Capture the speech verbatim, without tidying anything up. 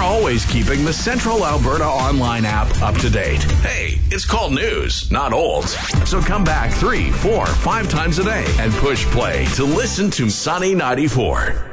always keeping the Central Alberta online app up to date. Hey, it's called news, not old. So come back three, four, five times a day and push play to listen to Sunny ninety-four.